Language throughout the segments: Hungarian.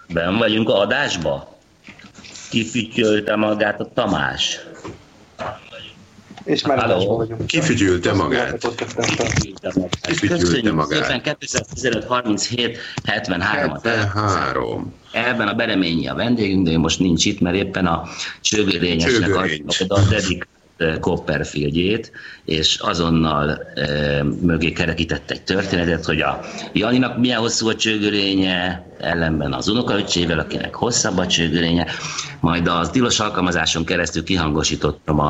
Ben vagyunk a adásba? Kifütyölte magát a Tamás. És már adásban vagyunk. Kifütyülte magát. Köszönjük szépen, 215 37 73. Ebben a Bereményi a vendégünk, de ő most nincs itt, mert éppen a Csőgörényesnek adta a dedikált Copperfieldjét, és azonnal mögé kerekített egy történetet, hogy a Janinak milyen hosszú a csőgörénye, ellenben az unokaöccsével, akinek hosszabb a csőgörénye, majd az tilos alkalmazáson keresztül kihangosítottam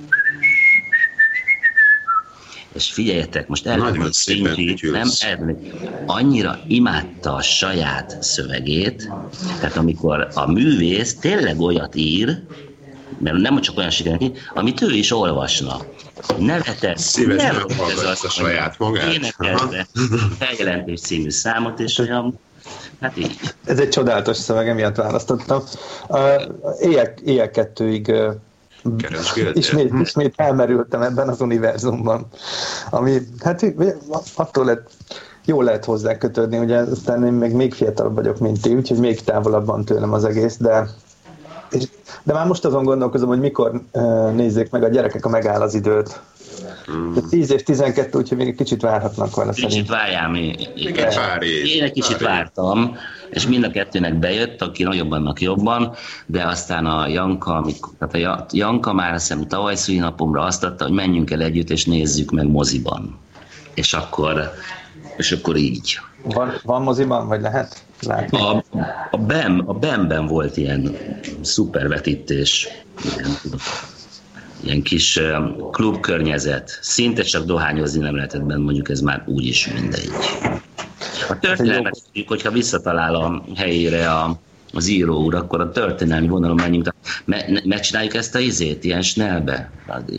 és figyeljetek, most nagyon szépen annyira imádta a saját szövegét, tehát amikor a művész tényleg olyat ír, mert nem csak olyan siker neki, amit ő is olvasna. Nevetett, szívesen hallgatsz a saját magát. Énekelte Feljelentés című számot, és olyan, hát így. Ez egy csodálatos szöveg, emiatt választottam. Éjjel 2-ig ismét elmerültem ebben az univerzumban, ami hát attól jól lehet hozzá kötődni, ugye aztán én még fiatalabb vagyok, mint ti, úgyhogy még távolabb van tőlem az egész, de már most azon gondolkozom, hogy mikor nézzék meg a gyerekek a Megáll az időt. 10 és 12, úgyhogy még egy kicsit várhatnak vele szerintem. Kicsit várjál, én egy kicsit vártam, és mind a kettőnek bejött, aki nagyobbannak jobban, de aztán a Janka már azt hiszem tavaly szülinapomra azt adta, hogy menjünk el együtt, és nézzük meg moziban. És akkor így. Van moziban, vagy lehet látni? A BEM-ben volt ilyen szupervetítés, ilyen kis klubkörnyezet, szinte csak dohányozni nem lehetett benne, mondjuk ez már úgyis mindegy. A történelmet, hogyha visszatalál a helyére az író úr, akkor a történelmi vonalon menjünk. Megcsináljuk ezt a ilyen snellbe?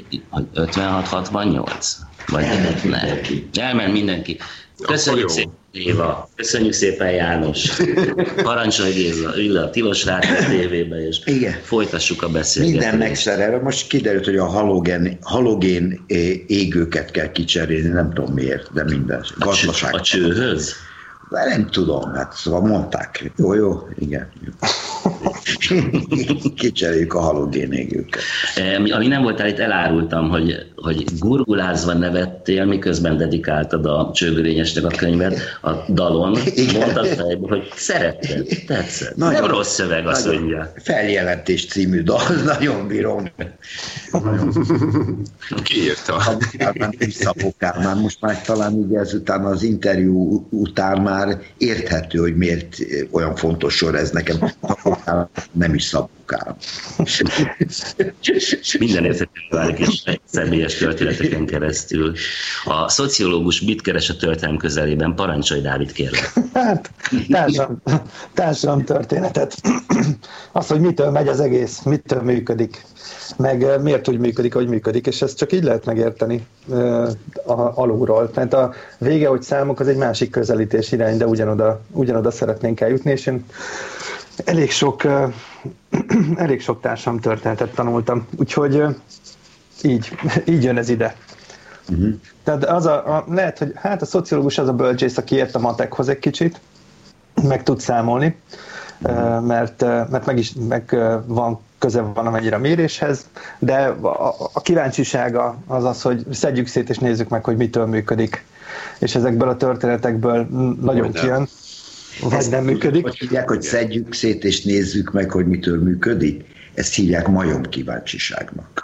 56-68? Vagy ne? Elment mindenki. Köszönjük szépen, Éva. Köszönjük szépen, János. Parancsolj, Géza, ülj le a Tilos Rádió TV-be, és folytassuk a beszélgetést. Minden megszerelve. Most kiderült, hogy a halogén égőket kell kicserélni, nem tudom miért, de minden. A csőhöz? Nem tudom, hát szóval mondták. Jó, igen. Kicseréljük a halogén égőket. Ami nem voltál itt, elárultam, hogy gurgulázva nevettél, miközben dedikáltad a Csőgörényesnek a könyvet a dalon. Mondtad fejből, hogy szeretted, tetszett. Nem rossz szöveg, azt mondja. Feljelentés című dal, nagyon bírom. Ki írta? Már most már talán ugye ezután az interjú után már érthető, hogy miért olyan fontos sor ez nekem. Nem is szabukál. Minden érthető válik, és személyes történeteken keresztül. A szociológus mit keres a történelem közelében? Parancsolj, Dávid, kérlek. Hát, társadalom történetet. Az, hogy mitől megy az egész, mitől működik, meg miért úgy működik, ahogy működik, és ezt csak így lehet megérteni alulról. Tehát a vége, hogy számok, az egy másik közelítés irány, de ugyanoda szeretnénk eljutni, és én elég sok társadalom történetet tanultam, úgyhogy így jön ez ide. Uh-huh. Tehát lehet, hogy hát a szociológus az a bölcsész, aki ért a matekhoz egy kicsit, meg tud számolni, mert van köze van amennyire a méréshez, de a kíváncsisága az, hogy szedjük szét és nézzük meg, hogy mitől működik. És ezekből a történetekből nagyon kijön, vagy nem működik. Hogy hívják, hogy szedjük szét és nézzük meg, hogy mitől működik? Ezt hívják majom kíváncsiságnak.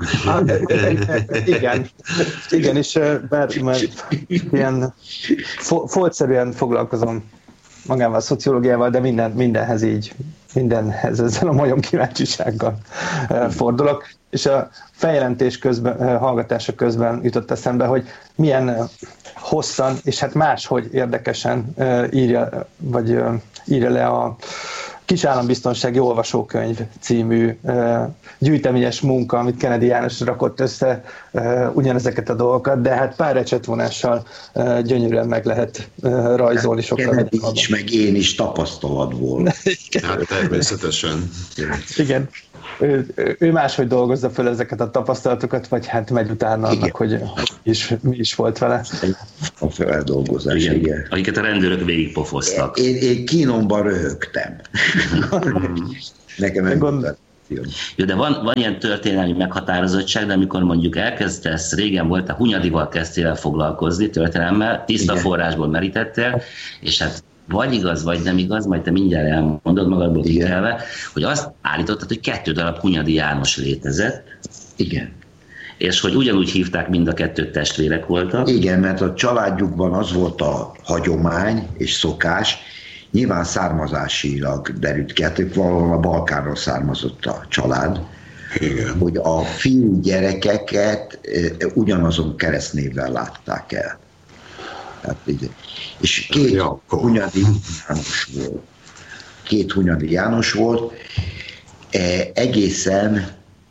Igen, és mert ilyen foltszerűen foglalkozom magával a szociológiával, de mindenhez ezzel a majom kíváncsisággal fordulok. És a feljelentés közben, hallgatása közben jutott eszembe, hogy milyen hosszan, és hát máshogy érdekesen írja le a Kis állambiztonsági olvasókönyv című gyűjteményes munka, amit Kennedy János rakott össze ugyanezeket a dolgokat, de hát pár ecsetvonással gyönyörűen meg lehet rajzolni sokkal. Kennedy is, meg én is tapasztalatból. Hát természetesen. Igen. ő máshogy dolgozza föl ezeket a tapasztalatokat, vagy hát megy utána annak, hogy mi is volt vele. A feldolgozás, igen. Akiket a rendőrök végigpofoztak. Én kínomban röhögtem. Nekem megmondta. Jó, de van ilyen történelmi meghatározottság, de amikor mondjuk elkezdesz, régen volt, a Hunyadival kezdtél el foglalkozni történelemmel, tiszta forrásból merítettél, és hát vagy igaz, vagy nem igaz, majd te mindjárt elmondod magadból kikelve, hogy azt állítottad, hogy 2 darab Hunyadi János létezett. Igen. És hogy ugyanúgy hívták, mind a 2 testvérek voltak. Igen, mert a családjukban az volt a hagyomány és szokás, nyilván származásilag derült ki, hát valahol a Balkánról származott a család, igen, hogy a fiú gyerekeket ugyanazon keresztnévvel látták el. Hát, és 2 Hunyadi János volt. 2 Hunyadi János volt, egészen,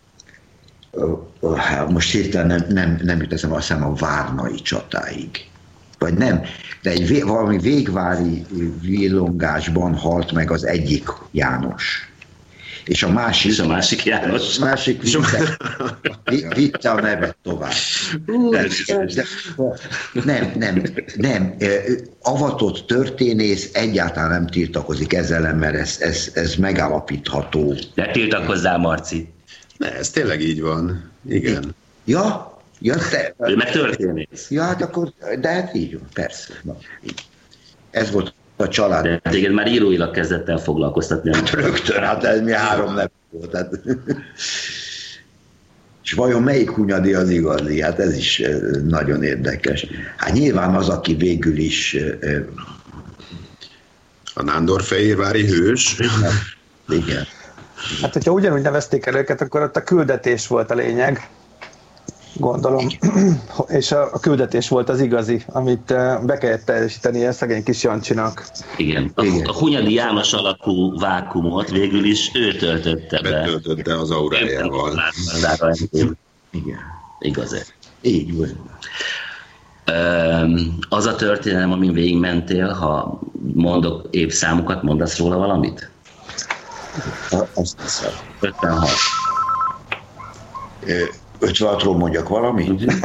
most hirtelen nem jut eszembe, azt hiszem a várnai csatáig. Vagy nem, de valami végvári villongásban halt meg az egyik János. És a másik János. Másik vitte a nevet tovább. Nem. Avatott történész egyáltalán nem tiltakozik ezzel, mert ez megállapítható. De tiltakozzál, Marci. Ne, ez tényleg így van. Igen. Ja, te. Ő meg történész. Ja, hát akkor, de hát így van, persze. Na, így. Ez volt a család. De téged már íróilag kezdett el foglalkoztatni. Hát rögtön, hát ez mi 3 nem volt. Hát. És vajon melyik Hunyadi az igazi? Hát ez is nagyon érdekes. Hát nyilván az, aki végül is... A nándorfehérvári hős. Igen. Hát, hogyha ugyanúgy nevezték el őket, akkor ott a küldetés volt a lényeg, gondolom. És a küldetés volt az igazi, amit be kellett teljesítenie szegény kis Jancsinak. Igen. A Hunyadi János alakú vákumot végül is ő töltötte be. Betöltötte az aurájával. Igen. Igaz-e? Így van. Az a történelem, amin végigmentél, ha mondok évszámokat, mondasz róla valamit? Azt hiszem. 56. 56-ról mondjak valamit? 10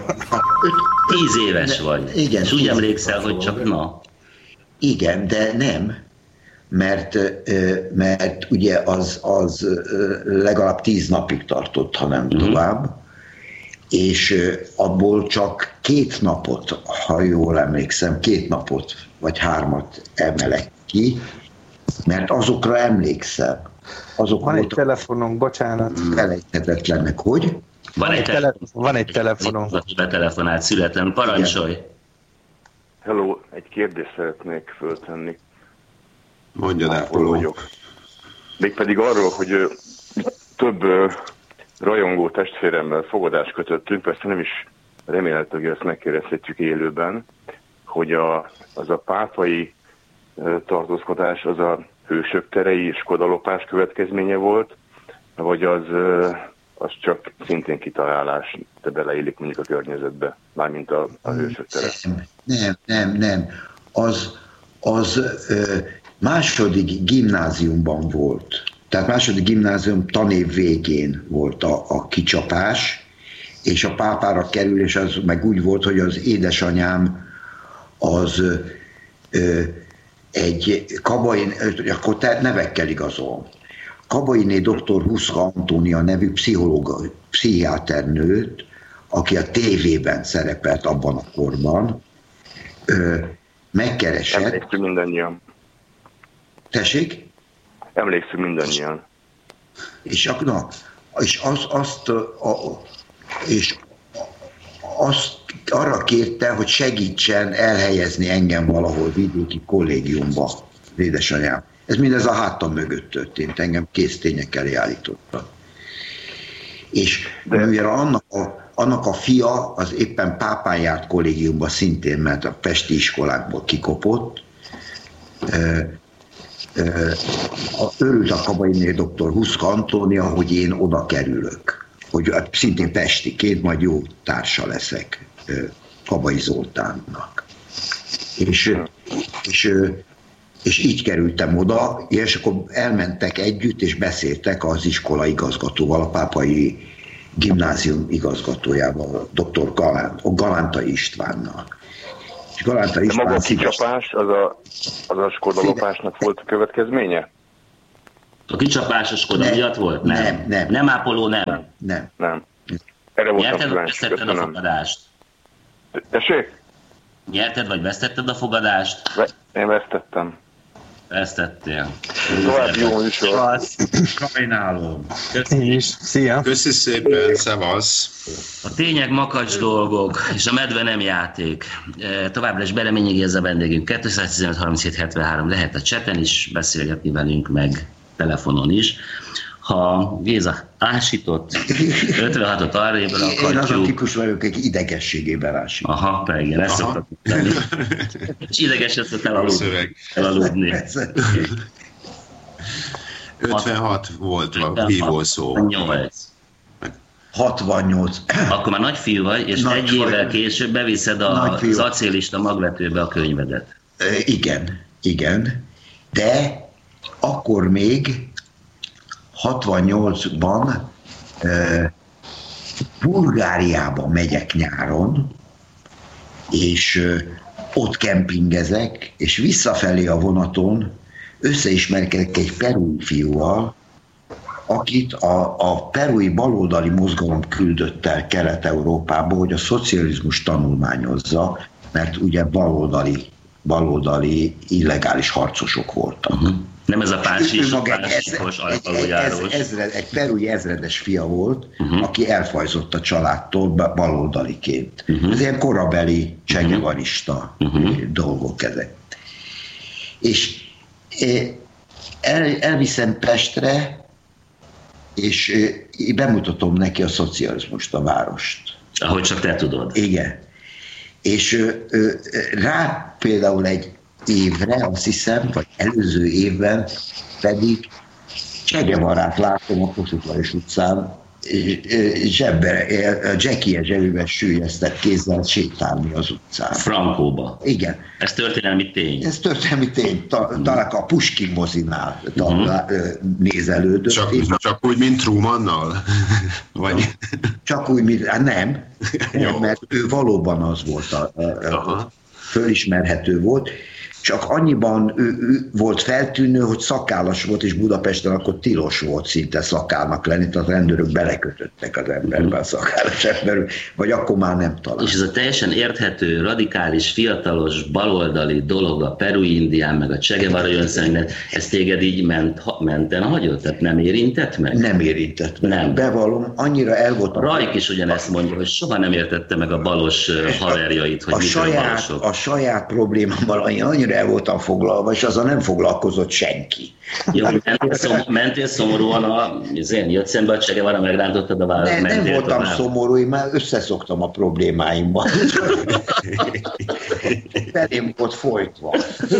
éves vagy. Igen. És úgy emlékszel, hogy csak na. Igen, de nem. Mert ugye az legalább 10 napig tartott, ha nem tovább. És abból csak 2 napot, ha jól emlékszem, 2 napot vagy 3 emelek ki, mert azokra emlékszem. Azok van egy telefonunk, bocsánat. Felejthetetlenek, hogy? Van egy telefonunk. Betelefonált születlen, parancsolj! Igen. Hello, egy kérdést szeretnék föltenni. Mondjad el, Poló. Mégpedig arról, hogy több rajongó testvéremmel fogadást kötöttünk, persze nem is remélhetőleg ezt megkérdezhetjük élőben, hogy az a pápai tartózkodás az a hősök terei és kodalopás következménye volt, vagy az csak szintén kitalálás, de beleillik mondjuk a környezetbe, mármint a hősök tere. Nem. Az második gimnáziumban volt. Tehát második gimnázium tanév végén volt a kicsapás, és a pápára kerülés az meg úgy volt, hogy az édesanyám az egy Kabai, akkor nevekkel igazol. Kabainé dr. Huszka Antónia nevű pszichiáter nőt, aki a tévében szerepelt abban a korban, megkeresett. Emlékszünk mindannyian. Tessék? Emlékszünk mindannyian. És azt arra kérte, hogy segítsen elhelyezni engem valahol vidéki kollégiumba, édesanyám. Ez mindez a hátam mögött történt, engem késztények elé állította. És mivel annak a fia az éppen pápán járt kollégiumba szintén, mert a pesti iskolákból kikopott, örült a Kabainé dr. Huszka Antónia, hogy én oda kerülök, hogy szintén pestiként majd jó társa leszek Kabai Zoltánnak. És És így kerültem oda, és akkor elmentek együtt, és beszéltek az iskola igazgatóval, a Pápai Gimnázium igazgatójával, dr. Galántai Istvánnal. És Galántai István maga a kicsapás, az a Skoda lopásnak volt a következménye? A kicsapás a Skoda miatt volt? Nem. Nem ápoló, nem. Nem. Erre nyerted vagy vesztetted a fogadást? Tessék? Nyerted vagy vesztetted a fogadást? Én vesztettem. Vesztettél. Tovább jó műsor. Sajnálom. Én is. Szia. Köszi szépen, szevasz. A tények makacs dolgok, és a medve nem játék. Továbbra is Bereményi Géza vendégünk. 215 37 73 lehet a chaten is beszélgetni velünk, meg telefonon is. Ha Géza ásított, 56-ot arrébb rakhatjuk. Én az a típus vagyok, egy idegességében ásít. Aha, igen, ezt szoktak tenni. És ideges ezt elaludni. 56 volt a hívószó. 68. Akkor már nagy fiú vagy, és egy évvel később beviszed az acélista magvetőbe a könyvedet. Igen. De akkor még 68-ban Bulgáriába megyek nyáron, és ott kempingezek, és visszafelé a vonaton összeismerkedek egy perui fiúval, akit a perui baloldali mozgalom küldött el Kelet-Európába, hogy a szocializmus tanulmányozza, mert ugye baloldali illegális harcosok voltak. Nem ez a pásíkos alapalójárós. Egy perui ezredes fia volt, aki elfajzott a családtól baloldaliként. Ez ilyen korabeli csegevarista dolgok ezek. És elviszem Pestre, és bemutatom neki a szocializmust, a várost. Ahogy csak te tudod. Igen. És rá például egy évre, azt hiszem, vagy előző évben pedig Che Guevarát látom a Kossuth Lajos utcán, Jackie zsebében süllyesztett kézzel sétálni az utcán. Frankóba. Igen. Ez történelmi tény. Ez történelmi tény. Talán a Puskin mozinál nézelődött. Csak úgy, mint Trumannal? Vagy? Csak úgy, mint... Nem, mert ő valóban az volt, fölismerhető volt. Csak annyiban ő volt feltűnő, hogy szakállas volt, és Budapesten akkor tilos volt szinte szakálnak lenni, tehát a rendőrök belekötöttek az emberbe, a szakállas emberbe, vagy akkor már nem talán. És ez a teljesen érthető, radikális, fiatalos, baloldali dolog, a perui indián, meg a Che Guevara jön szemben, ez téged így menten hagyott? Tehát nem érintett meg? Nem érintett meg. Nem. Bevallom, annyira el volt. Rajk is ugyanezt mondja, hogy soha nem értette meg a balos haverjait, hogy a saját problémámmal annyira el voltam foglalva, és azzal nem foglalkozott senki. Jó, mentél szomorúan jött szembe a Che Guevara, megrántottad a várat? Nem voltam szomorú, én már összeszoktam a problémáimban. Belém volt folytva.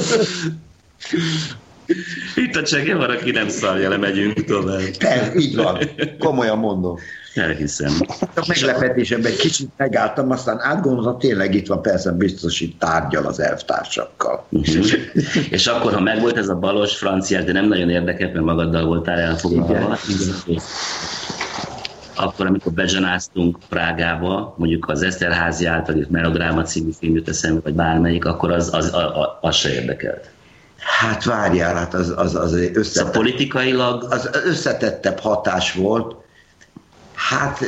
Itt a Che Guevara, ki nem szarja le, megyünk tovább. Így van, komolyan mondom. Elhiszem. A meglepetésemben egy kicsit megálltam, aztán átgondoltam, tényleg itt van, persze biztos itt tárgyal az elvtársakkal. És akkor, ha megvolt ez a balos franciák, de nem nagyon érdekelt, mert magaddal voltál elfoglalva, akkor, amikor bezsanáztunk Prágába, mondjuk az Eszterházy által írt Melodráma című film jut eszembe, vagy bármelyik, akkor az se érdekelt. Hát várjál, hát az összetett. Politikailag? Az összetettebb hatás volt. Hát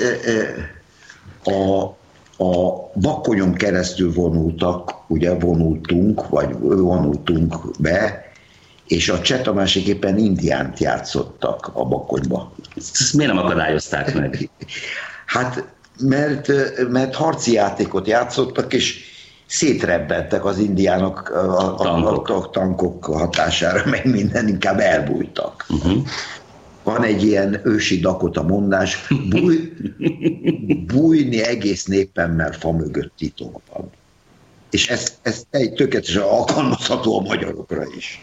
a Bakonyon keresztül vonultunk be, és a Cseh Tamáséképpen indiánt játszottak a Bakonyba. Ezt miért nem akadályozták meg? Hát, mert harci játékot játszottak, és szétrebbentek az indiánok a tankok hatására, meg minden, inkább elbújtak. Van egy ilyen ősi Dakota mondás, bújni egész népemmel fa mögött titokban. És ez tökéletesen alkalmazható a magyarokra is.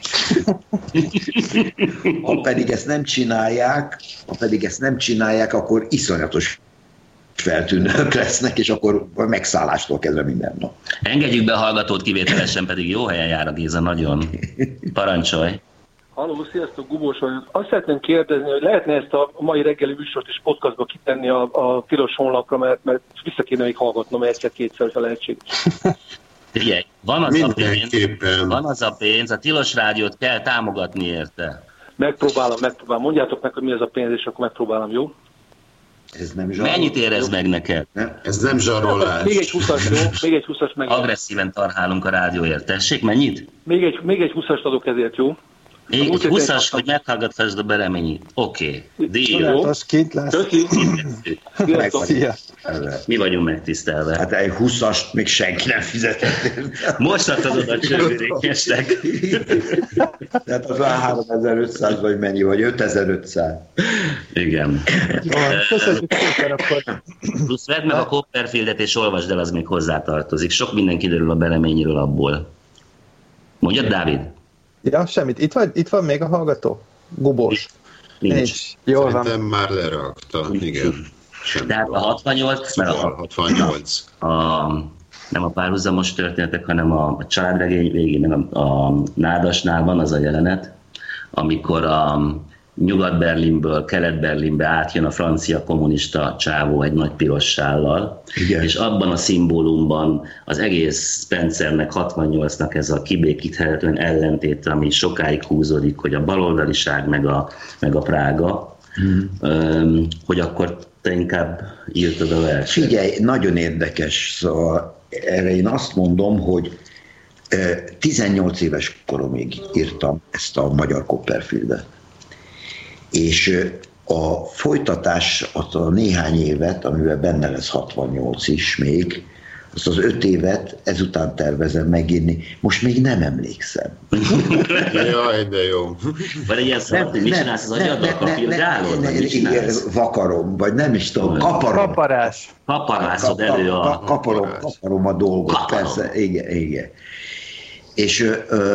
Ha pedig ezt nem csinálják, akkor iszonyatos feltűnők lesznek, és akkor megszállástól kezdve minden nap. Engedjük be a hallgatót, kivételesen pedig jó helyen jár a Géza, nagyon. Parancsolj! Halló, sziasztok, Gubós vagyok. Azt szeretném kérdezni, hogy lehetne ezt a mai reggeli műsort is podcastba kitenni a tilos honlapra, mert vissza kéne még hallgatnom egyszer-kétszer, ha lehetséges. Figyelj, van az a pénz, a tilos rádiót kell támogatni érte. Megpróbálom. Mondjátok meg, hogy mi ez a pénz, és akkor megpróbálom, jó? Ez nem zsarolás. Mennyit érez meg neked? Ez nem zsarolás. Még egy 20-as, jó? Még egy 20-as meg. Agresszíven tarhálunk a rádióért. Tessék, mennyit? Még egy 20-as adok ezért, jó? Egy 20-as, hogy meghallgathasd a Bereményit. Oké. Díj. Kint lesz. Mi vagyunk megtisztelve. Hát egy 20-ast még senki nem fizetett. Most adtad oda a csővidékesnek. Tehát az már 3500 vagy mennyi, vagy 5500. Igen. Köszönjük szépen akkor. Plusz vedd meg a Copperfieldet és olvasd el, az még hozzátartozik. Sok minden kiderül a Bereményről abból. Mondjad, Dávid? Ja, semmit. Itt van még a hallgató? Gubós. Nincs. Jól van. Szerintem már lerakta, igen. Tehát a 68, mert 68. Nem a párhuzamos történetek, hanem a családregény végén, a Nádasnál van az a jelenet, amikor a Nyugat-Berlinből Kelet-Berlinbe átjön a francia kommunista csávó egy nagy piros sállal, és abban a szimbólumban az egész Spencernek, 68-nak ez a kibékíthetetlen ellentét, ami sokáig húzódik, hogy a baloldaliság meg a Prága, hogy akkor te inkább írtad a verset. Figyelj, nagyon érdekes, szóval erre én azt mondom, hogy 18 éves koromig írtam ezt a magyar Copperfieldet. És a folytatás, azt a néhány évet, amivel benne lesz 68 is még, azt az 5 évet ezután tervezem megírni. Most még nem emlékszem. Jaj, de jó. Vagy egy ilyen szart, hogy mit csinálsz az agyaddal, kapirgálod? Vakarom, vagy nem is tudom, kaparom. Kaparászod elő a... Kaparom a dolgot, persze, igen. És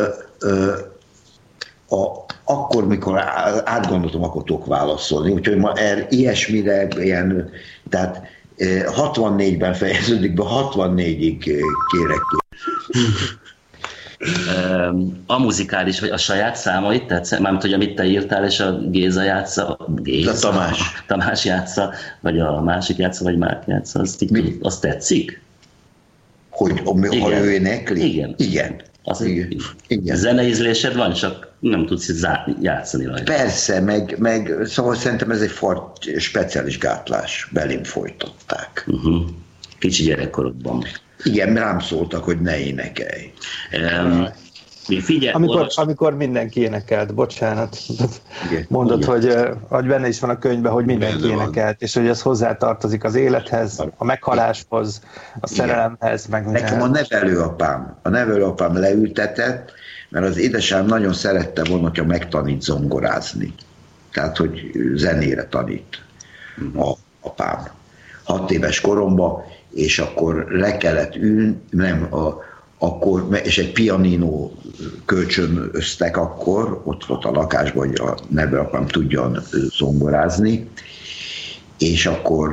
akkor, mikor átgondoltam, akkor tudok válaszolni. Úgyhogy ma ilyesmire ilyen, tehát 64-ben fejeződik be, 64-ig kérek ki. A muzikális, vagy a saját számait tetszett? Mármint, hogy amit te írtál, és a Géza játsza, Tamás játsza, vagy a másik játsza, vagy Márk játsza, az tetszik? Hogy ha ő énekli? Igen. Igen. Zeneízlésed van, csak nem tudsz játszani rajta. Persze, meg szóval szerintem ez egy speciális gátlás. Belém folytatták. Kicsi gyerekkorodban. Igen, rám szóltak, hogy ne énekelj. Amikor mindenki énekelt, bocsánat, mondod, hogy benne is van a könyvben, hogy mindenki énekelt, és hogy ez hozzátartozik az élethez, a meghaláshoz, a szerelemhez. Nekem a nevelőapám leültetett, mert az édesem nagyon szerette volna, hogyha megtanít zongorázni. Tehát, hogy zenére tanít apám. 6 éves koromban, és akkor le kellett ülni, és egy pianino kölcsönöztek akkor, ott volt a lakásban, hogy a nevelőapám tudjon zongorázni, és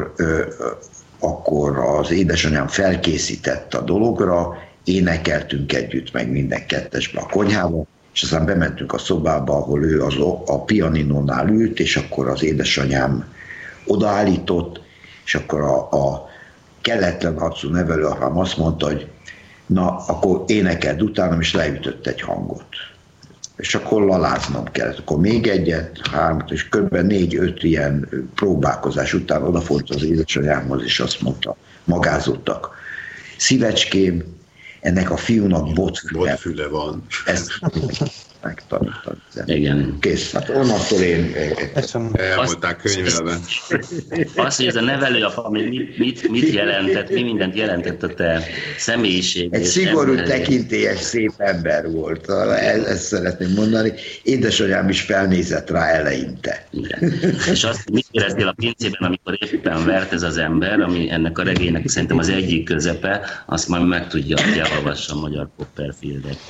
akkor az édesanyám felkészített a dologra, énekeltünk együtt, meg minden kettesbe a konyhába, és aztán bementünk a szobába, ahol ő a pianinónál ült, és akkor az édesanyám odaállított, és akkor a kelletlen arcú nevelőapám azt mondta, hogy na, akkor énekeld utánam, és leütött egy hangot. És akkor laláznom kellett. Akkor még egyet, 3, és kb. 4-5 ilyen próbálkozás után odafordult az édesanyámhoz, és azt mondta, magázottak. Szívecském, ennek a fiúnak botfüle van. Ezt megtanítani. Igen. Kész. Hát onnantól én... Elmondták könyvelben. Azt, hogy ez a nevelőapa mit jelentett, mi mindent jelentett a te személyiség. Egy szigorú tekintélyes, szép ember volt. Ezt szeretném mondani. Édesanyám is felnézett rá eleinte. Igen. És azt, mit éreztél a pincében, amikor éppen vert ez az ember, ami ennek a regénynek szerintem az egyik közepe, azt majd meg tudja, hogy elolvassa a magyar Copperfieldet.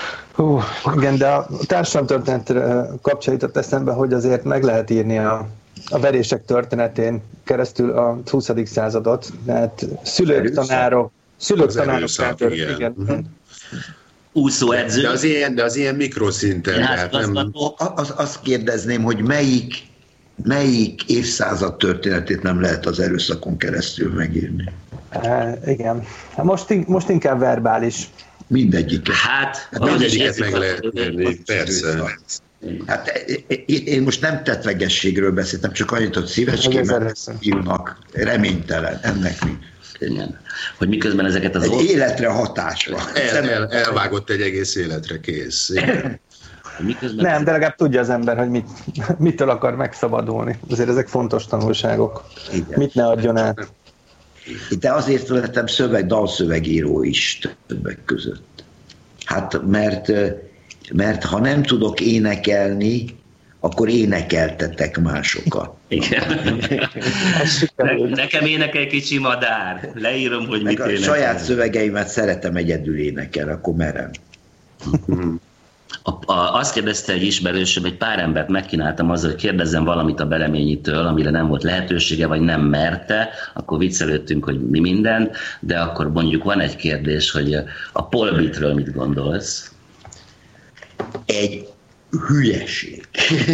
Igen, de a társadalomtörténet kapcsán jutott eszembe, hogy azért meg lehet írni a verések történetén keresztül a 20. századot, tehát szülők, tanárok igen. Úszóedző. De az ilyen mikroszinten. Azt kérdezném, hogy melyik évszázad történetét nem lehet az erőszakon keresztül megírni? Igen. Most inkább verbális. Mindegyiket. Mindegyiket meg lehet írni, persze. Hát én most nem tettvegességről beszéltem, csak annyit, hogy szívecskében írnak, reménytelen, ennek mi. Hogy miközben ezeket az... Egy életre hatásra. Elvágott egy egész életre, kész. Nem, de legalább tudja az ember, hogy mitől akar megszabadulni. Azért ezek fontos tanulságok. Igen. Mit ne adjon át. De azért lettem dalszövegíró is többek között. Hát mert ha nem tudok énekelni, akkor énekeltetek másokat. Igen. Nekem énekel kicsi madár. Leírom, hogy mit énekel. Saját szövegeimet szeretem egyedül énekelni, akkor merem. Azt kérdezte egy ismerősöm, egy pár embert megkínáltam azzal, hogy kérdezzem valamit a Beleményitől, amire nem volt lehetősége, vagy nem merte, akkor viccelődtünk, hogy mi minden, de akkor mondjuk van egy kérdés, hogy a Polbitről mit gondolsz? Egy hülyeség.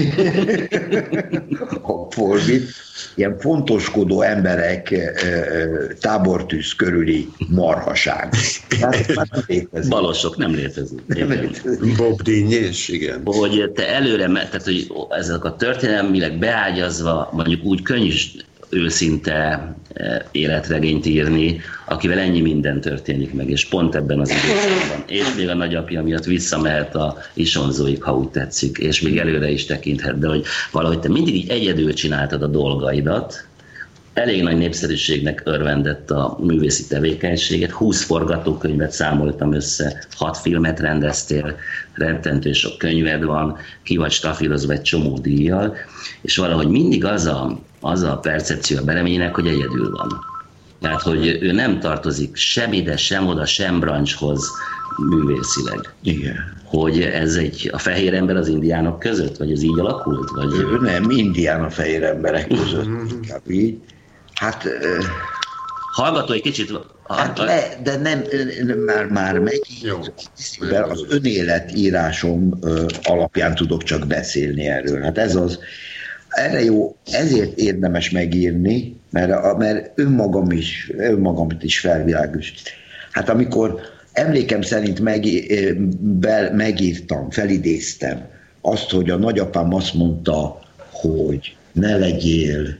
A Polbit ilyen fontoskodó emberek tábortűz körüli marhaság. Balosok nem létezik. Bob Dínyés, igen. Hogy te előre, tehát hogy ezek a történelmileg beágyazva, mondjuk úgy könnyű őszinte életregényt írni, akivel ennyi minden történik meg, és pont ebben az időszakban. És még a nagyapja miatt visszamehet a isonzóig, ha úgy tetszik, és még előre is tekinthet, de hogy valahogy te mindig így egyedül csináltad a dolgaidat, elég nagy népszerűségnek örvendett a művészi tevékenységet, 20 forgatókönyvet számoltam össze, 6 filmet rendeztél, rettentő sok könyved van, ki vagy stafírozva egy csomó díjjal, és valahogy mindig az a percepció a Beleménynek, hogy egyedül van. Tehát, hogy ő nem tartozik sem ide, sem oda, sem brancshoz művészileg. Igen. Hogy ez a fehér ember az indiánok között, vagy ez így alakult? Vagy... Nem, indián a fehér emberek között. Így. Hát... Hallgató egy kicsit... de nem, már megint az önéletírásom alapján tudok csak beszélni erről. Hát ez az... Erre jó, ezért érdemes megírni, mert önmagamat is felvilágosít. Hát amikor emlékem szerint megírtam, felidéztem azt, hogy a nagyapám azt mondta, hogy ne legyél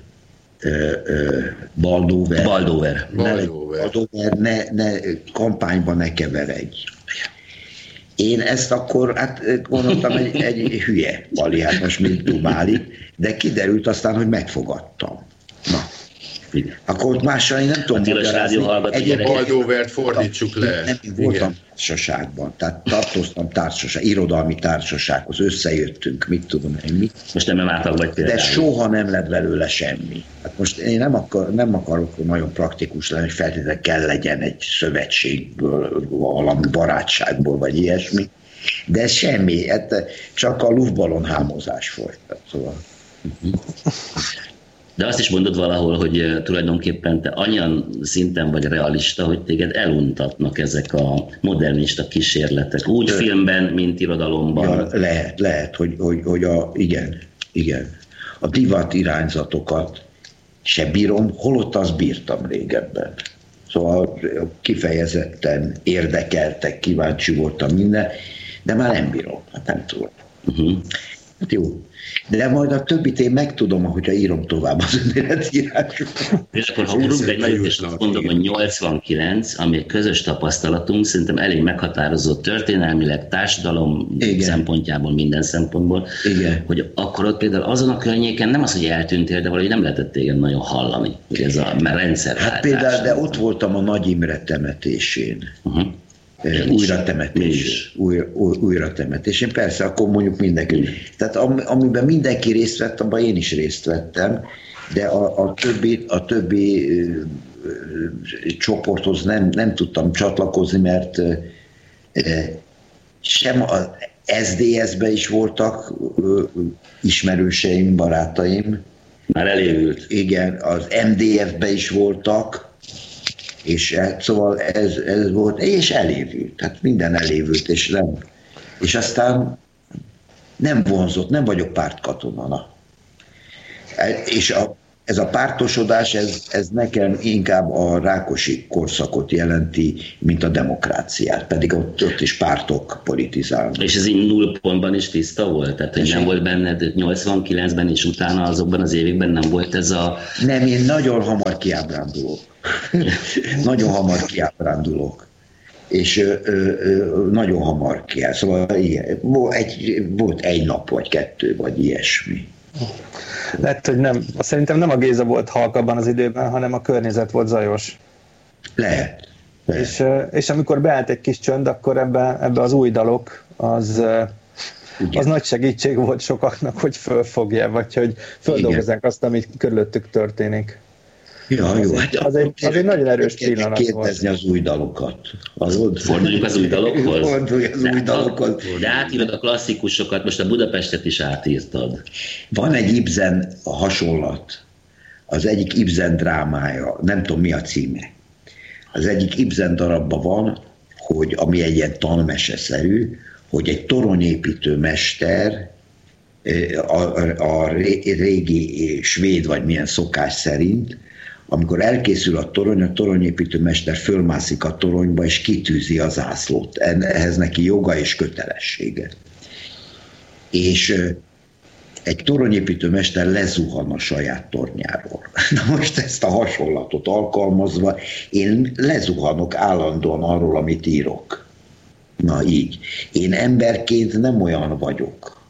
Baldóver, ne kampányba ne keveredj. Én ezt akkor, gondoltam, egy hülye Bali, hát most mit dumálít, de kiderült aztán, hogy megfogadtam. Na. Akkor ott mással én nem tudom magyarázni. Egy Baldóvert fordítsuk le. Nem voltam társaságban, tehát tartoztam irodalmi társasághoz, összejöttünk, mit tudom én mit. Most nem átlag vagy például. De soha nem lett belőle semmi. Hát most én nem akarok nagyon praktikus lenni, hogy feltétlenül kell legyen egy szövetségből, valami barátságból, vagy ilyesmi. De semmi, csak a luftballon hámozás folyt. Szóval... De azt is mondod valahol, hogy tulajdonképpen te annyian szinten vagy realista, hogy téged eluntatnak ezek a modernista kísérletek, úgy filmben, mint irodalomban. Ja, lehet, hogy igen. A divat irányzatokat se bírom, holott azt bírtam régebben. Szóval kifejezetten érdekeltek, kíváncsi voltam minden, de már nem bírom, hát nem tudom. Hát jó. De majd a többit én megtudom, hogyha írom tovább az önéletírásokat. És akkor ha ugrunk egy nagyot, és azt mondom, hogy 89, ami egy közös tapasztalatunk, szerintem elég meghatározó történelmileg, társadalom szempontjából, minden szempontból, hogy akkor ott például azon a környéken nem az, hogy eltűntél, de valahogy nem lehetett téged nagyon hallani, hogy ez a rendszerváltás. Hát például, de ott voltam a Nagy Imre temetésén. Újratemetésén, persze, akkor mondjuk mindenki. Tehát amiben mindenki részt vett, abban én is részt vettem, de a többi csoporthoz nem tudtam csatlakozni, mert sem az SZDSZ-ben is voltak ismerőseim, barátaim, Már elévült. Igen, az MDF-be is voltak, és szóval ez volt, és elévült. Tehát minden elévült, és aztán nem vonzott, nem vagyok pártkatona. És ez a pártosodás, ez nekem inkább a Rákosi korszakot jelenti, mint a demokráciát, pedig ott is pártok politizálnak. És ez így nullpontban is tiszta volt? Tehát, hogy nem volt benned 89-ben és utána azokban az években nem volt ez a... Nem, én nagyon hamar kiábrándulok. Nagyon hamar kiábrándulok. És nagyon hamar kell. Szóval volt egy nap, vagy kettő, vagy ilyesmi. Lehet, hogy nem. Szerintem nem a Géza volt halk abban az időben, hanem a környezet volt zajos. Lehet. És amikor beállt egy kis csönd, akkor ebbe az új dalok, az nagy segítség volt sokaknak, hogy fölfogja, vagy hogy földolgozzák azt, amit körülöttük történik. Ja, jó. Az egy nagyon erős pillanat volt. Kérdezni az új dalokat. Forduljuk az új dalokhoz? Forduljuk az új dalokhoz. De átírod a klasszikusokat, most a Budapestet is átírtad. Van egy Ibsen hasonlat. Az egyik Ibsen drámája, nem tudom mi a címe. Az egyik Ibsen darabban van, hogy ami egy ilyen tanmeseszerű, hogy egy toronyépítő mester a régi svéd vagy milyen szokás szerint, amikor elkészül a toronyépítő mester fölmászik a toronyba, és kitűzi a zászlót. Ehhez neki joga és kötelessége. És egy toronyépítő mester lezuhan a saját tornyáról. Na most ezt a hasonlatot alkalmazva, én lezuhanok állandóan arról, amit írok. Na így. Én emberként nem olyan vagyok.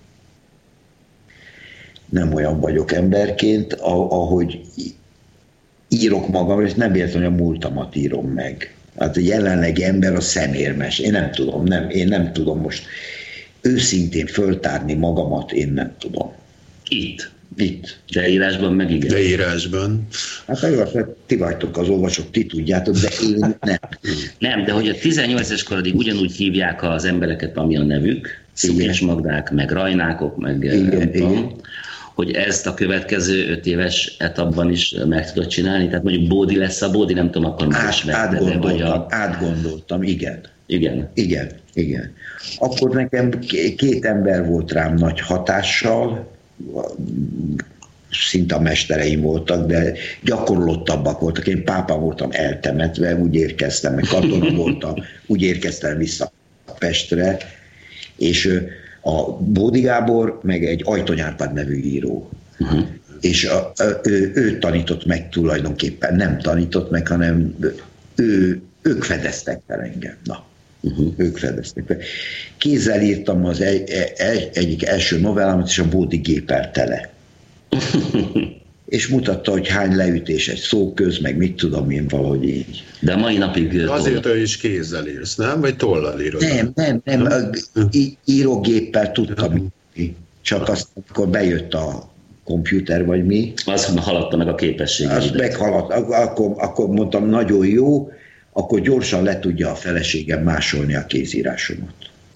Nem olyan vagyok emberként, ahogy írok magam, és nem értem, hogy a múltamat írom meg. Hát a jelenlegi ember a szemérmes. Én nem tudom most őszintén föltárni magamat, én nem tudom. Itt. De írásban meg igen. De írásban. Hát ti vagytok az olvasók, ti tudjátok, de én nem. Nem, de hogy a 18-es korodig ugyanúgy hívják az embereket, ami a nevük, Szikes Magdák, meg Rajnákok, meg nem tudom, hogy ezt a következő 5 éves etapban is meg tudod csinálni? Tehát mondjuk Bódi lesz a Bódi, nem tudom, akkor már is átgondoltam, igen. Igen. Akkor nekem 2 ember volt rám nagy hatással, szinte a mestereim voltak, de gyakorlottabbak voltak. Én pápa voltam eltemetve, úgy érkeztem, meg katona voltam, úgy érkeztem vissza Pestre, és a Bódi Gábor, meg egy Ajtony Árpád nevű író. És ő tanított meg tulajdonképpen, nem tanított meg, hanem ők fedeztek fel engem. Ők fedeztek fel. Kézzel írtam az egyik első novellámat, és a Bódi géppel tele. És mutatta, hogy hány leütés egy szóköz, meg mit tudom én, valahogy így. De a mai napig... Azért ő is kézzel írsz, nem? Vagy tollal írod? Nem. Írógéppel tudtam írni. Csak azt, amikor bejött a komputer, vagy mi. Az haladta meg a képességet. Az meghaladt. Akkor mondtam, nagyon jó, akkor gyorsan le tudja a feleségem másolni a kézírásomat.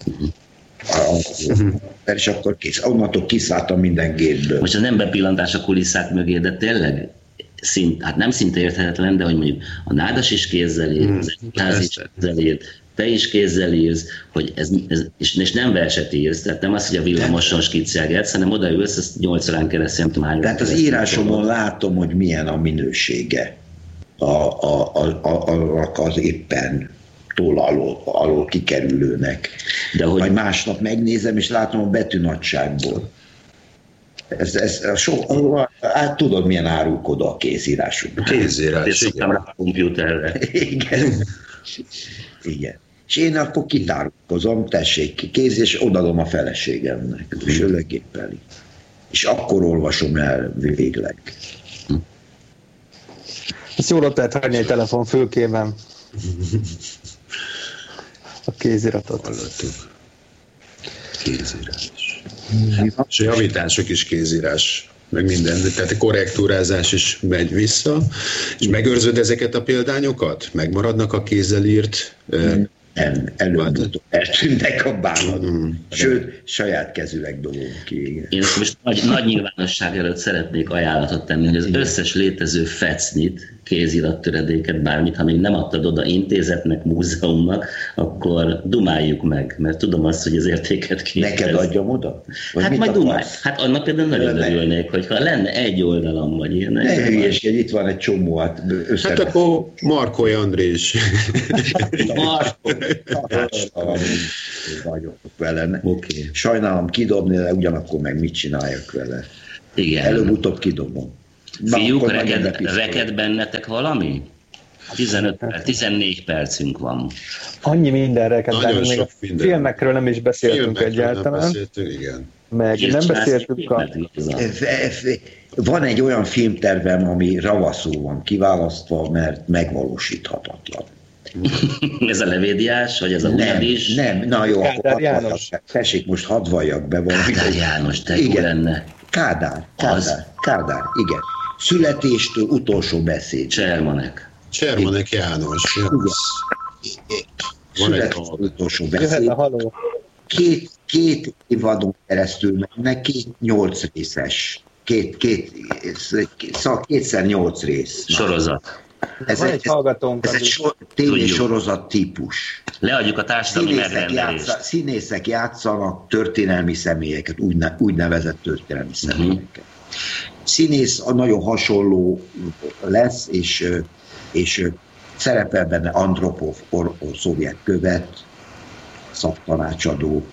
És akkor kész. Onnantól kiszálltam minden gépből. Most az nem bepillantás a kulisszák mögé, de tényleg hát nem szinte érthetetlen, de hogy mondjuk a Nádas is kézzel ír, az Egyház is kézzel ír, te is kézzel írsz, hogy és nem verset írsz, tehát nem az, hogy a villamoson skiccelgetsz, hanem odaülsz, ezt 8 órán keresztül, nem tudom hány. Tehát az írásomon látom, hogy milyen a minősége az éppen toll alól kikerülőnek. De hogy... Majd másnap megnézem, és látom a betűnagyságból. Hát tudod, milyen árulkodó a kézírásunk. Kézírás, igen. A kompjúterre. Igen. És én akkor kitárulkozom, tessék, kéz, és odadom a feleségemnek, és ölögéppeli. És akkor olvasom el végleg. Ezt jól ott lehet hagyni egy telefon fülkében. A kéziratot. Hallottuk. Kézírás. És a javítások is kézírás, meg minden, tehát a korrektúrázás is megy vissza, és megőrzöd ezeket a példányokat? Megmaradnak a kézzel írt előbb-utóbb eltűnnek a bánatban. Sőt, saját kezűleg dobom ki. Én most nagy nyilvánosság előtt szeretnék ajánlatot tenni, hogy az összes létező fecnit, kézirattöredéket, bármit, ha még nem adtad oda intézetnek, múzeumnak, akkor dumáljuk meg, mert tudom azt, hogy az értéket képez. Neked adjam oda? Hát majd dumálj. Hát annak például nagyon örülnék, hogyha lenne egy oldalam, vagy ilyen. Ne hülyeskedj, itt van egy csomó. Hát akkor Markoly Andrés. Vagyok vele. Okay. Sajnálom kidobni, de ugyanakkor meg mit csináljak vele. Igen. Előbb-utóbb kidobom. Fiúk, reked bennetek valami? 14 percünk van. Annyi mindenre kell még a filmekről nem is beszéltünk egyáltalán. Igen. Meg nem beszéltünk Van egy olyan filmtervem, ami ravaszul van kiválasztva, mert megvalósíthatatlan. Ez a levédiás, vagy ez a ugyanis? Nem, na jó, Kádár János. Tessék, most hadd valljak be valamit. Kádár János, te jó lenne. Kádár, igen. Születéstől utolsó beszéd. Csermanek János. Születéstől utolsó beszéd. Két évadon keresztül mennek, 8 részes. Szóval 8 rész. Sorozat. Ez egy tévésorozat típus. Leadjuk a társadalmi megrendelést. Színészek játszanak történelmi személyeket, úgynevezett történelmi személyeket. Színész nagyon hasonló lesz, és szerepel benne Andropov, szovjet követ, szaktanácsadó.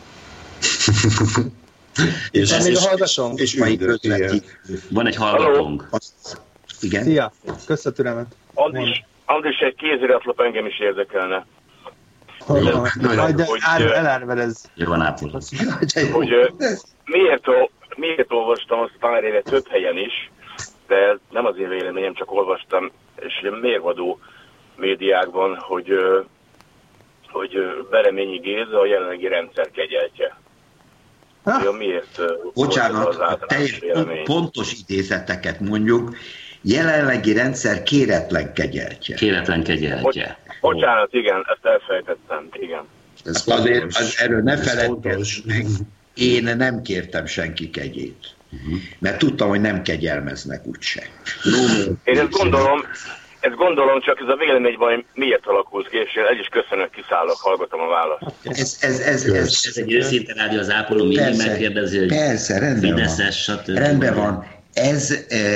És van egy hallgatónk. Igen. Szia, kösz a türelmet. Andris, egy kéziratlap engem is érdekelne. Majd elárverez. Jó van ápolat. Hogy miért olvastam azt pár éve több helyen is, de nem az én véleményem, csak olvastam, és mérvadó médiákban, hogy Bereményi Géza a jelenlegi rendszer kegyeltje. Miért? Bocsánat, pontos idézeteket mondjuk. Jelenlegi rendszer kéretlen kegyeltje. Bocsánat, igen, ezt elfelejtettem, igen. Erről ne feledkezz meg. Én nem kértem senki kegyét. Mert tudtam, hogy nem kegyelmeznek úgyse. Én ezt gondolom, csak ez a véleményben miért alakult ki, és el is köszönök, kiszállok, hallgatom a választ. Ez egy őszinte rádió, az ápoló mindig megkérdezi, hogy persze, Fideszes, stb. Rendben van. Ez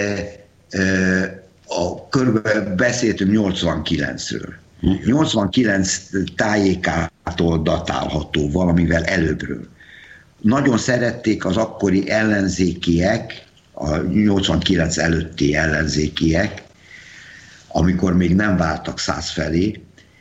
körülbelül beszéltünk 89-ről. 89 tájékától datálható, valamivel előbbről. Nagyon szerették az akkori ellenzékiek, a 89 előtti ellenzékiek, amikor még nem váltak 100 felé,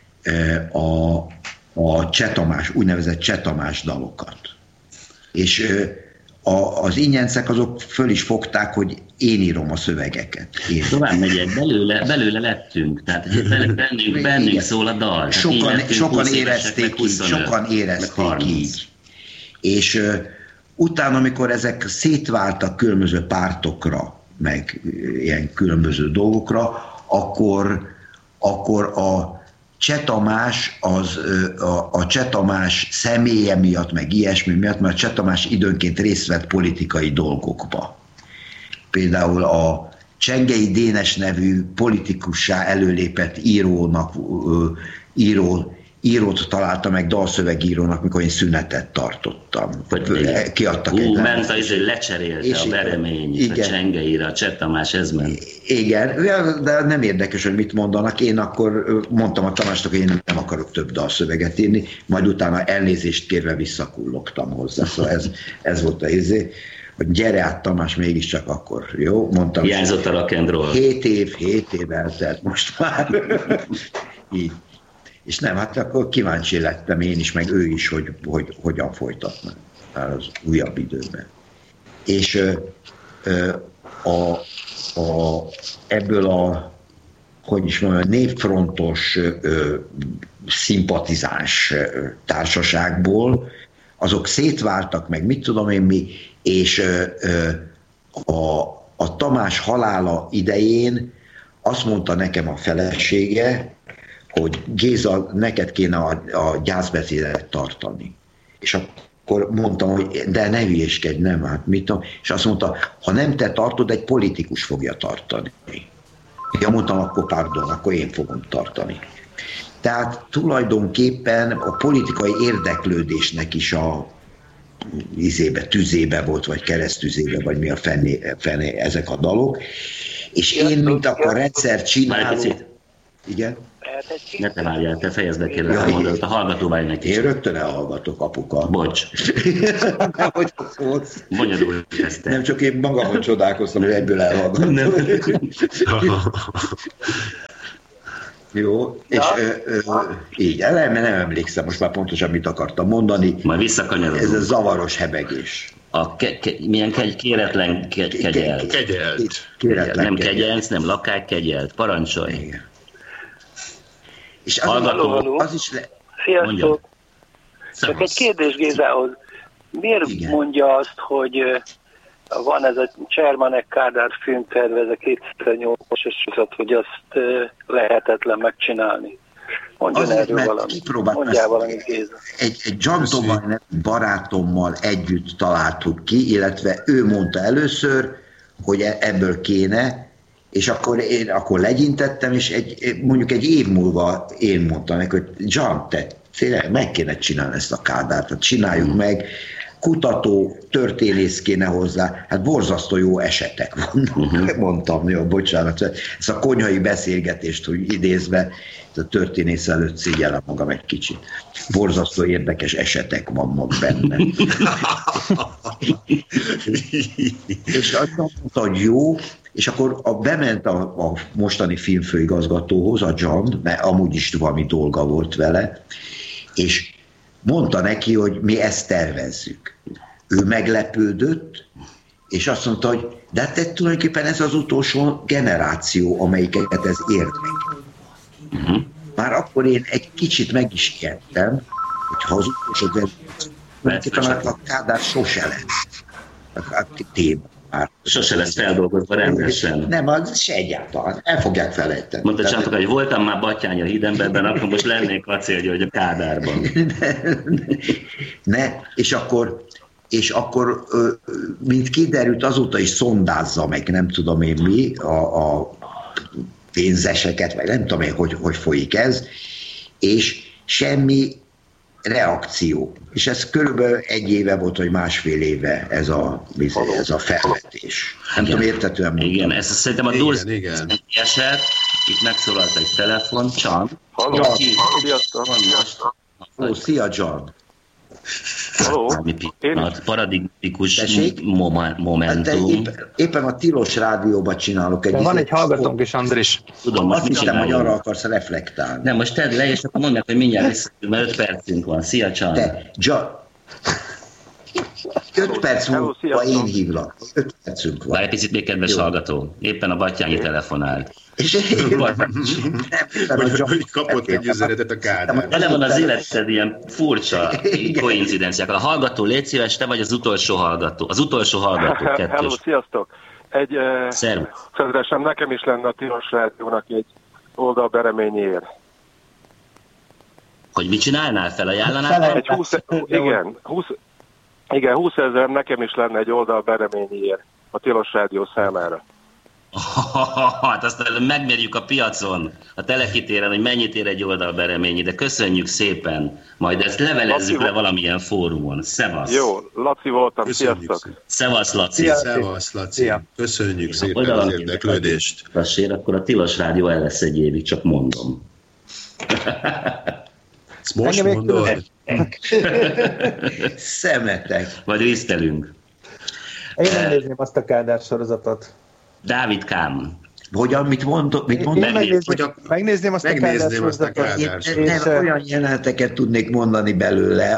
a Cseh Tamás, úgynevezett Cseh Tamás dalokat. És az ingyencek azok föl is fogták, hogy én írom a szövegeket. Tovább megyek, belőle lettünk, tehát bennünk szól a dal. Sokan érezték így. És utána, amikor ezek szétváltak különböző pártokra, meg ilyen különböző dolgokra, akkor a Cseh Tamás, a Cseh Tamás személye miatt, meg ilyesmi miatt, mert a Cseh Tamás időnként részt vett politikai dolgokba. Például a Csengei Dénes nevű politikussá előlépett írót találta meg dalszövegírónak, mikor én szünetet tartottam. Kiadtak egy ment lecserélte a Beremény, a Csengeire, a Cseh Tamás, ez ment. Igen, de nem érdekes, hogy mit mondanak. Én akkor mondtam a Tamásnak, hogy én nem akarok több dalszöveget írni, majd utána elnézést kérve visszakullogtam hozzá. Szóval ez volt a izé, hogy gyere át Tamás, mégiscsak akkor, jó? Mondtam. Hiányzott a rock and roll. 7 év eltelt most már. Így. És nem, hát akkor kíváncsi lettem én is, meg ő is, hogy hogyan folytatnak az újabb időben. És ebből hogy is mondjam, névfrontos szimpatizáns társaságból, azok szétváltak meg, mit tudom én mi, és a Tamás halála idején azt mondta nekem a felesége, hogy Géza, neked kéne a gyászbeszédet tartani. És akkor mondtam, hogy de ne hülyéskedj, nem, hát mit tudom. És azt mondta, ha nem te tartod, egy politikus fogja tartani. Ja, mondtam, akkor pardon, akkor én fogom tartani. Tehát tulajdonképpen a politikai érdeklődésnek is a tüzébe volt, vagy keresztüzébe, vagy mi a fené ezek a dalok. És én, mint akkor rendszer csináló... Igen? Ne te várjál, te fejezd be, kérlek, a mondatot, a hallgató várj neki. Én rögtön elhallgatok, apuka. Bocs. Nehogy szólsz. Bonyolult ezt. Nem csak én magamon csodálkoztam, hogy egyből elhallgatom. Jó, és így, nem emlékszem most már pontosan, mit akartam mondani. Majd visszakanyarodunk. Ez a zavaros hebegés. Milyen kéretlen kegyelt. Kegyelt. Nem kegyelc, nem lakály, kegyelt. Parancsolj. Igen. És az is Sziasztok! Csak egy kérdés Gézához. Miért mondja azt, hogy van ez a Csermanek Kádár filmterve, ez a 2008-as sorozat, hogy azt lehetetlen megcsinálni? Mondjon erről valamit. Mondjál valamit, Géza. Egy John Tovaj nevű barátommal együtt találtuk ki, illetve ő mondta először, hogy ebből kéne, és akkor legyintettem, és mondjuk egy év múlva én mondtam neki, hogy John, te meg kéne csinálni ezt a Kádárt, tehát csináljuk meg, kutató, történész kéne hozzá, hát borzasztó jó esetek vannak, mondtam, jó, bocsánat, ezt a konyhai beszélgetést, hogy idézve, a történész előtt szégyellem magam egy kicsit. Borzasztó érdekes esetek vannak benne. És azt mondta, hogy jó, és akkor bement a mostani filmfőigazgatóhoz, a John, mert amúgy is valami dolga volt vele, és mondta neki, hogy mi ezt tervezzük. Ő meglepődött, és azt mondta, hogy de hát tulajdonképpen ez az utolsó generáció, amelyiket ez érdekel. Már akkor én egy kicsit meg is ijedtem, hogyha az utolsó generáció, a Kádár sose lesz. A téma. Sose lesz feldolgozva rendesen. Nem, az se egyáltalán. El fogják felejteni. Mondta Csántok, hogy voltam már Batthyány a Hídemberben, akkor most lennék Acélgyörgy a Kádárban. És akkor, mint kiderült, azóta is szondázza meg, nem tudom én mi, a pénzeseket, vagy nem tudom én, hogy folyik ez, és semmi reakció. És ez körülbelül 1 éve volt, vagy 1,5 éve ez a felvetés. Nem tudom, értetően mondtam. Igen, ez szerintem a Durz eset, itt megszólalt egy telefon, Csan. Halló, sziasztok. Szia, John. Halló. Paradigmatikus momentum. Hát éppen a Tilos Rádióban csinálok egy... Van egy hallgatónk is, Andris. Tudom, azt hiszem, hogy arra akarsz reflektálni. Nem, most tedd le, és akkor mondd meg, hogy mindjárt visszatérünk, mert 5 percünk van. Szia, Csan. Te, John. 5 perc múlva én hívlak. 5 percünk van. Várj egy picit még, kedves hallgató. Éppen a Batthyányi telefonált. És hogy kapott egy üzenetet a Kádár. Bele van az életed ilyen furcsa koincidenciákkal. A hallgató, légy szíves, te vagy az utolsó hallgató. Az utolsó hallgató, kettős. Hello, sziasztok! Szervusz. Nekem is lenne a Tilos Rádiónak egy oldalbereményéért. Hogy mit csinálnál? Felajánlanál? Igen, 20 000 nekem is lenne egy oldalbereményéért a Tilos Rádió számára. Hát azt megmérjük a piacon, a Telekitéren, hogy mennyit ér egy oldalbereményi, de köszönjük szépen. Majd ezt levelezzük le valamilyen fórumon. Szevasz. Jó, Laci voltam, sziasztok. Szevasz, Laci. Szevasz, Laci. Köszönjük szépen az érdeklődést. Akkor a Tilos Rádió el lesz egy évig, csak mondom. Ezt most mondod? Szemetek. Vagy résztelünk. Én nem nézném azt a Kádár sorozatot. Dávid Kám. Hogyan, mit mondok? Megnézném azt a Kádár sorozatot. Olyan jeleneteket tudnék mondani belőle,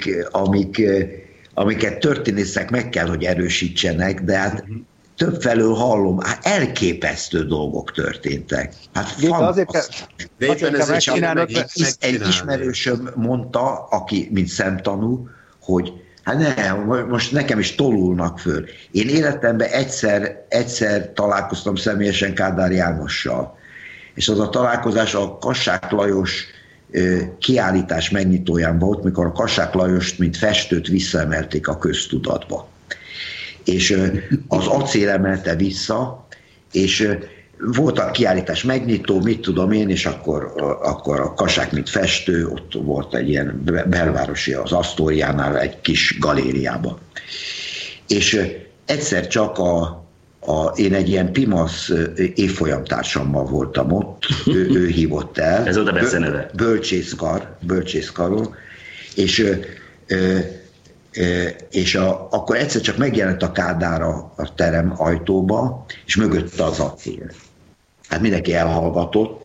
amiket történészek meg kell, hogy erősítsenek, de hát többfelől hallom, hát elképesztő dolgok történtek. Hát fantasztikus. Egy ismerősöm mondta, aki mint szemtanú, hogy hát nem, most nekem is tolulnak föl. Én életemben egyszer találkoztam személyesen Kádár Jánossal. És az a találkozás a Kassák Lajos kiállítás megnyitóján volt, mikor a Kassák Lajost, mint festőt visszaemelték a köztudatba. És az Acél emelte vissza, és volt a kiállítás megnyitó, mit tudom én, és akkor a Kassák, mint festő, ott volt egy ilyen belvárosi, az Asztóriánál egy kis galériában. És egyszer csak én egy ilyen Pimasz évfolyamtársammal voltam ott, ő hívott el. Ez oda beceneve. Bölcsészkarról, és akkor egyszer csak megjelent a Kádár a terem ajtóba, és mögötte az Acél. Hát mindenki elhallgatott,